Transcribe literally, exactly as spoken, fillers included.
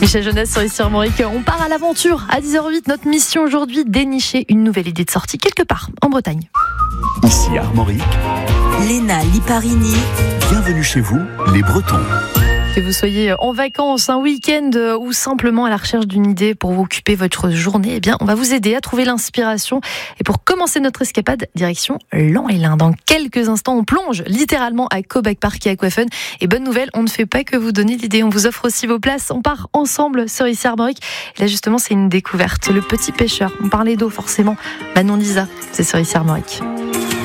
Michel Jonas sur ici Armorique. On part à l'aventure à dix heures huit. Notre mission aujourd'hui, dénicher une nouvelle idée de sortie quelque part en Bretagne. Ici Armorique, Léna Liparini. Bienvenue chez vous, les Bretons. Que vous soyez en vacances, un week-end ou simplement à la recherche d'une idée pour vous occuper votre journée, eh bien, on va vous aider à trouver l'inspiration. Et pour commencer notre escapade, direction Lan-et-Lin. Dans quelques instants, on plonge littéralement à Cobac Park et Aquafun. Et bonne nouvelle, on ne fait pas que vous donner l'idée, on vous offre aussi vos places. On part ensemble sur ici Armorique. Là, justement, c'est une découverte. Le petit pêcheur. On parlait d'eau, forcément. Manon Lisa, c'est sur ici Armorique.